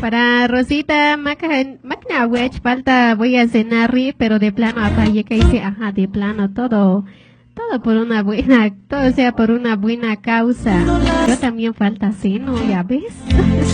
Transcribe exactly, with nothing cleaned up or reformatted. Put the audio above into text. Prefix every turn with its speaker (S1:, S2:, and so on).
S1: Para Rosita, máquina wech, falta, voy a cenar, pero de plano, acá ya que dice, ajá, de plano, todo, todo por una buena, todo sea por una buena causa. Yo también falta seno, ya ves.